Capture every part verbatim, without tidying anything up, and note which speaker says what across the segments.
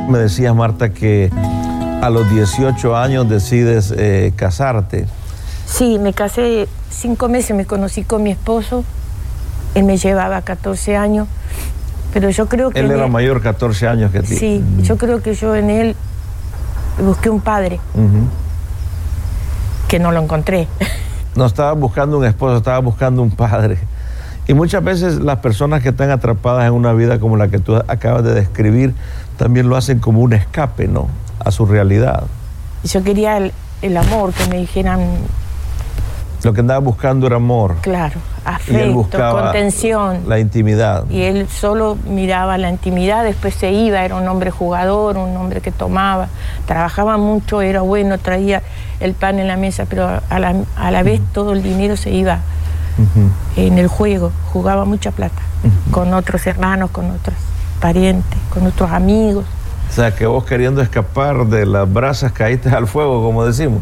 Speaker 1: Me decías, Marta, que a los dieciocho años decides eh, casarte.
Speaker 2: Sí, me casé cinco meses, me conocí con mi esposo. Él me llevaba catorce años, pero yo creo que...
Speaker 1: Él era
Speaker 2: él,
Speaker 1: mayor catorce años que ti.
Speaker 2: Sí, uh-huh. Yo creo que yo en él busqué un padre, uh-huh. que no lo encontré.
Speaker 1: No estabas buscando un esposo, estabas buscando un padre. Y muchas veces las personas que están atrapadas en una vida como la que tú acabas de describir, también lo hacen como un escape, ¿no?, a su realidad.
Speaker 2: Yo quería el, el amor, que me dijeran...
Speaker 1: Lo que andaba buscando era amor.
Speaker 2: Claro, afecto,
Speaker 1: y él buscaba
Speaker 2: contención.
Speaker 1: La intimidad.
Speaker 2: Y él solo miraba la intimidad, después se iba, era un hombre jugador, un hombre que tomaba, trabajaba mucho, era bueno, traía el pan en la mesa, pero a la, a la vez todo el dinero se iba uh-huh. en el juego, jugaba mucha plata, uh-huh. con otros hermanos, con otros parientes, con otros amigos.
Speaker 1: O sea, que vos queriendo escapar de las brasas caíste al fuego, como decimos.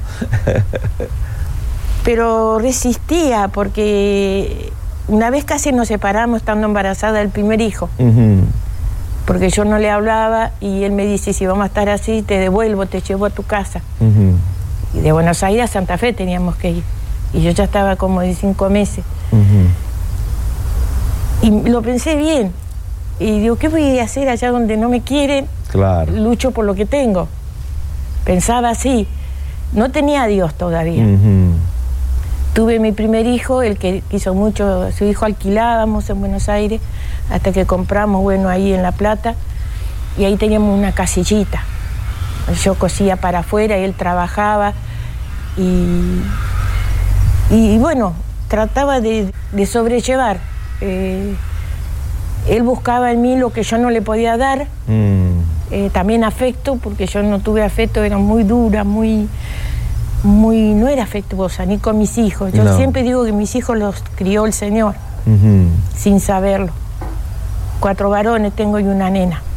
Speaker 2: Pero resistía, porque una vez casi nos separamos estando embarazada del primer hijo. Uh-huh. Porque yo no le hablaba y él me dice, si vamos a estar así, te devuelvo, te llevo a tu casa. Uh-huh. Y de Buenos Aires a Santa Fe teníamos que ir. Y yo ya estaba como de cinco meses. Uh-huh. Y lo pensé bien. Y digo, ¿qué voy a hacer allá donde no me quieren?
Speaker 1: Claro.
Speaker 2: Lucho por lo que tengo. Pensaba así. No tenía a Dios todavía.
Speaker 1: Uh-huh.
Speaker 2: Tuve mi primer hijo, el que quiso mucho, su hijo alquilábamos en Buenos Aires, hasta que compramos, bueno, ahí en La Plata, y ahí teníamos una casillita. Yo cosía para afuera y él trabajaba, y, y, y bueno, trataba de, de sobrellevar. Eh, él buscaba en mí lo que yo no le podía dar, mm. eh, también afecto, porque yo no tuve afecto, era muy dura, muy... muy no era afectuosa, ni con mis hijos. Yo no. siempre digo que mis hijos los crió el Señor, uh-huh. sin saberlo. Cuatro varones tengo y una nena.